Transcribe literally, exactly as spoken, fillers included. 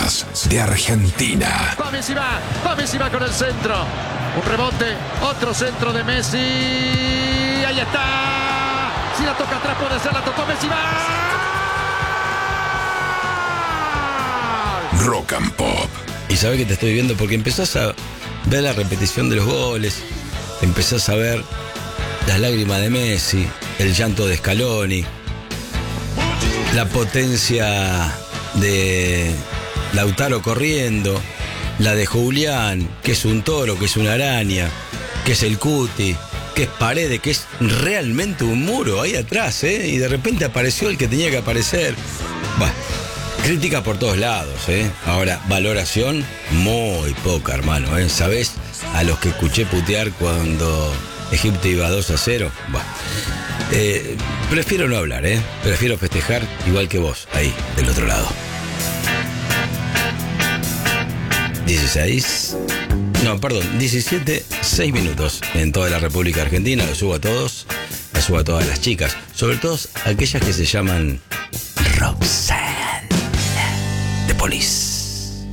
hinchas de Argentina. Va Messi, va, va Messi, va con el centro. Un rebote, otro centro de Messi. Ahí está. Si la toca atrás puede ser, la tocó Messi, va. Rock and Pop. Y sabés que te estoy viendo porque empezás a ver la repetición de los goles, empezás a ver las lágrimas de Messi, el llanto de Scaloni, la potencia de Lautaro corriendo, la de Julián, que es un toro, que es una araña, que es el Cuti, que es Paredes, que es realmente un muro ahí atrás, ¿eh? Y de repente apareció el que tenía que aparecer. Bueno, crítica por todos lados, ¿eh? Ahora, valoración muy poca, hermano, ¿eh? ¿Sabés a los que escuché putear cuando Egipto iba dos a cero? Bueno, eh, prefiero no hablar, ¿eh? Prefiero festejar igual que vos, ahí, del otro lado. dieciséis... No, perdón, diecisiete, seis minutos en toda la República Argentina. Lo subo a todos, lo subo a todas las chicas, sobre todo aquellas que se llaman Roxanne de Police.